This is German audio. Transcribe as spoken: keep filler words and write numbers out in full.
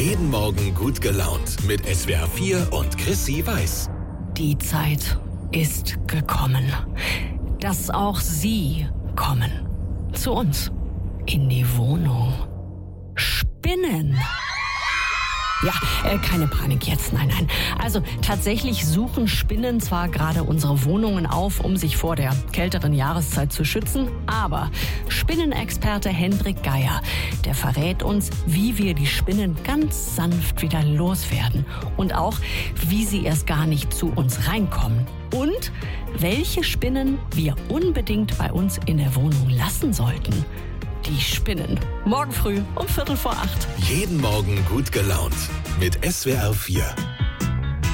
Jeden Morgen gut gelaunt mit S W R vier und Chrissy Weiß. Die Zeit ist gekommen, dass auch Sie kommen. Zu uns. In die Wohnung. Spinnen. Ja, äh, keine Panik jetzt, nein, nein. Also tatsächlich suchen Spinnen zwar gerade unsere Wohnungen auf, um sich vor der kälteren Jahreszeit zu schützen, aber Spinnenexperte Hendrik Geier, der verrät uns, wie wir die Spinnen ganz sanft wieder loswerden und auch, wie sie erst gar nicht zu uns reinkommen und welche Spinnen wir unbedingt bei uns in der Wohnung lassen sollten. Die Spinnen. Morgen früh um Viertel vor acht. Jeden Morgen gut gelaunt mit S W R vier.